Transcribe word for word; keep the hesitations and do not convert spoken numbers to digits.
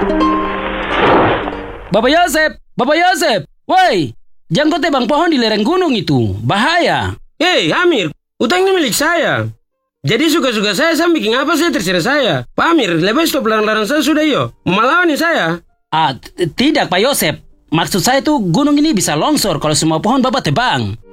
Bapak Yosep, Bapak Yosep, woi, jangan kau tebang pohon di lereng gunung itu, bahaya. Hei, Amir, utang ini milik saya. Jadi suka-suka saya, saya bikin apa saya terserah saya. Pak Amir, lebih stop larang-larang saya sudah yo. Mau melawan nih saya. Ah, tidak Pak Yosep. Maksud saya tuh gunung ini bisa longsor kalau semua pohon Bapak tebang.